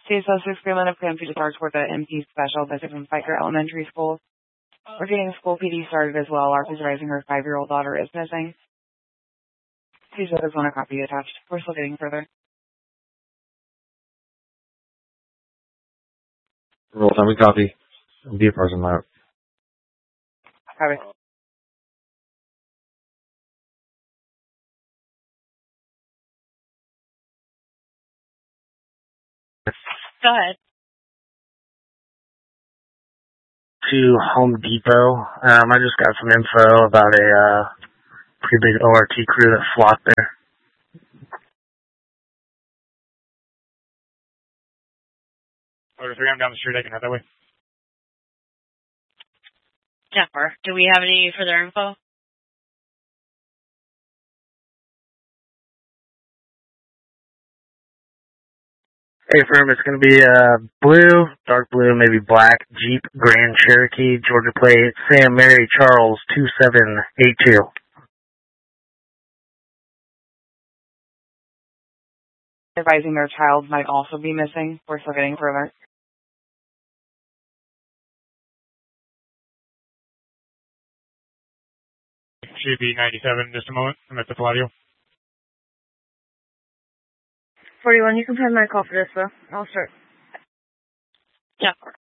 CSO 6 Greenland have planned for you to start toward the MP special visit from Fiker Elementary School. We're getting school PD started as well. ARP is advising her 5-year-old daughter is missing. Please let us want a copy attached. We're still getting further. Roll time, we copy. Be a person out. Copy. Go ahead. To Home Depot. I just got some info about a pretty big ORT crew that flocked there. Order 3, I'm down the street. I can head that way. Jennifer, do we have any further info? Hey, firm, it's going to be blue, dark blue, maybe black, Jeep Grand Cherokee, Georgia plate, Sam Mary Charles 2782. Advising their child might also be missing. We're still getting further. Should be 97 in just a moment. I'm at the Palladio. 41, you can plan my call for this, though. I'll start. Jennifer.